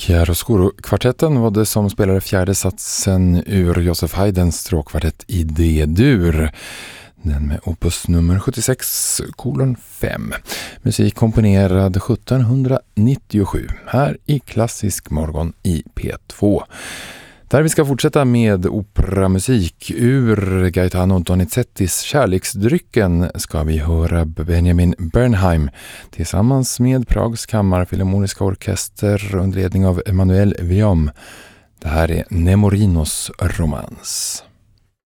Chiaroscuro-kvartetten var det som spelade fjärde satsen ur Joseph Haydns stråkkvartett i D-dur. Den med opus nummer 76:5. Musik komponerad 1797 här i Klassisk morgon i P2. Där vi ska fortsätta med operamusik ur Gaetano Donizettis Kärleksdrycken ska vi höra Benjamin Bernheim tillsammans med Prags kammarfilharmoniska orkester under ledning av Emanuel Viom. Det här är Nemorinos romans.